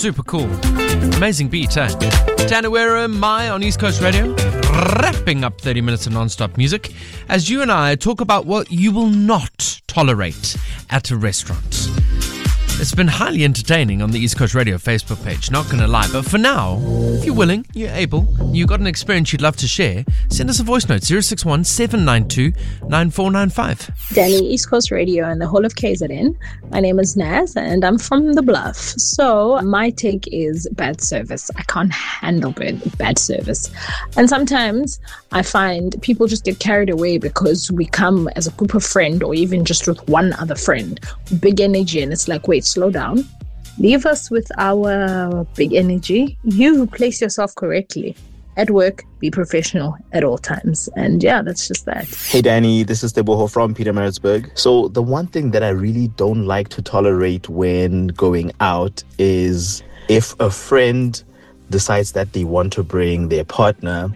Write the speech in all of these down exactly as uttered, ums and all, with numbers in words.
super cool. Amazing beat, eh? Tanawera Mai on East Coast Radio, wrapping up thirty minutes of non-stop music as you and I talk about what you will not tolerate at a restaurant. It's been highly entertaining on the East Coast Radio Facebook page, not going to lie. But for now, if you're willing, you're able, you've got an experience you'd love to share, send us a voice note, zero six one, seven nine two, nine four nine five. Danny, East Coast Radio and the whole of K Z N. My name is Naz and I'm from The Bluff. So my take is bad service. I can't handle bad, bad service. And sometimes I find people just get carried away because we come as a group of friends or even just with one other friend. Big energy, and it's like, wait, slow down. Leave us with our big energy. You place yourself correctly. At work, be professional at all times. And yeah, that's just that. Hey Danny, this is Teboho from Pietermaritzburg. So the one thing that I really don't like to tolerate when going out is if a friend decides that they want to bring their partner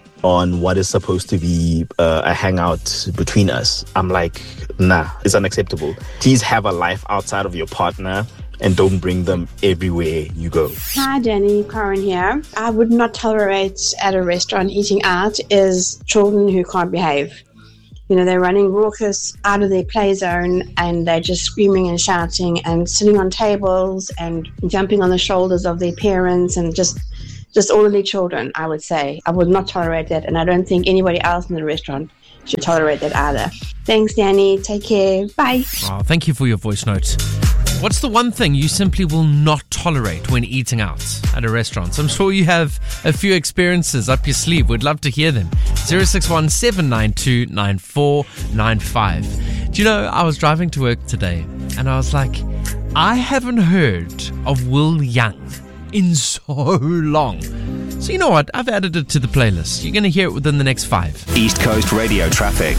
on what is supposed to be uh, a hangout between us. I'm like, nah, it's unacceptable. Please have a life outside of your partner and don't bring them everywhere you go. Hi Danny, Karen here. I would not tolerate at a restaurant eating out is children who can't behave. You know, they're running raucous out of their play zone and they're just screaming and shouting and sitting on tables and jumping on the shoulders of their parents and just just orderly children, I would say. I would not tolerate that, and I don't think anybody else in the restaurant should tolerate that either. Thanks, Danny. Take care. Bye. Oh, thank you for your voice note. What's the one thing you simply will not tolerate when eating out at a restaurant? I'm sure you have a few experiences up your sleeve. We'd love to hear them. zero six one, seven nine two, nine four nine five. Do you know, I was driving to work today, and I was like, I haven't heard of Will Young in so long. So you know what? I've added it to the playlist. You're going to hear it within the next five. East Coast Radio traffic.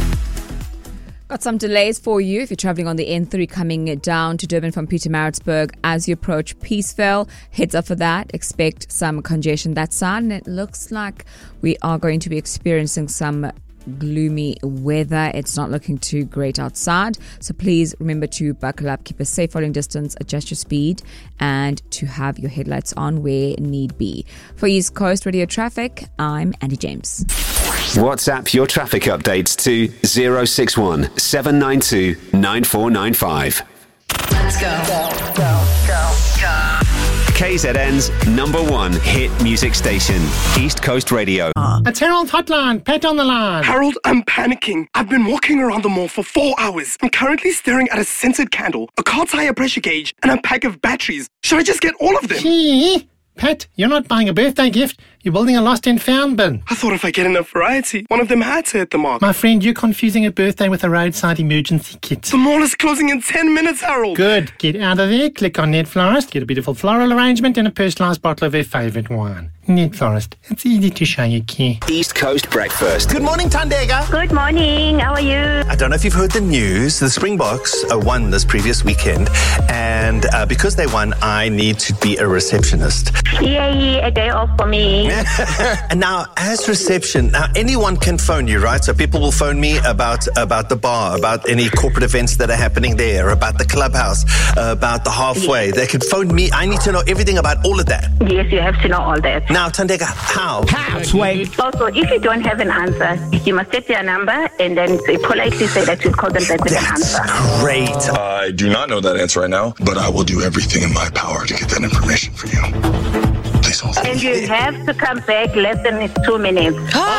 Got some delays for you if you're travelling on the N three coming down to Durban from Pietermaritzburg as you approach Peaceville. Heads up for that. Expect some congestion that side, and it looks like we are going to be experiencing some gloomy weather. It's not looking too great outside, so please remember to buckle up, keep a safe following distance, adjust your speed, and to have your headlights on where need be. For East Coast Radio Traffic, I'm Andy James. WhatsApp your traffic updates to zero six one, seven nine two, nine four nine five. Let's go. Go, go, go, go. K Z N's number one hit music station, East Coast Radio. It's Harold Hotline, Pat on the line. Harold, I'm panicking. I've been walking around the mall for four hours. I'm currently staring at a scented candle, a car tire pressure gauge, and a pack of batteries. Should I just get all of them? Gee, Pat, you're not buying a birthday gift. You're building a lost and found bin. I thought if I get enough variety, one of them had to hit the mark. My friend, you're confusing a birthday with a roadside emergency kit. The mall is closing in ten minutes, Harold. Good. Get out of there, click on Net Florist, get a beautiful floral arrangement and a personalised bottle of their favourite wine. Net Florist. It's easy to show you care. East Coast Breakfast. Good morning, Tandega. Good morning. How are you? I don't know if you've heard the news. The Springboks uh, won this previous weekend. And uh, because they won, I need to be a receptionist. Yay, a day off for me. And now, as reception, now anyone can phone you, right? So people will phone me about, about the bar, about any corporate events that are happening there, about the clubhouse, uh, about the halfway. Yes. They can phone me. I need to know everything about all of that. Yes, you have to know all that. Now, Tandega, how? How, Sway? Also, if you don't have an answer, you must set their number and then politely say that you'll call them back with That's an answer. Great. I do not know that answer right now, but I will do everything in my power to get that information for you. Please hold. And you have to come back less than two minutes.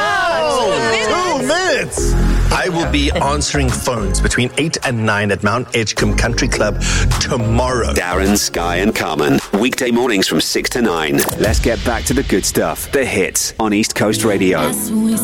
Oh, two minutes. I will be answering phones between eight and nine at Mount Edgecombe Country Club tomorrow. Darren, Sky and Carmen. Weekday mornings from six to nine. Let's get back to the good stuff. The hits on East Coast Radio.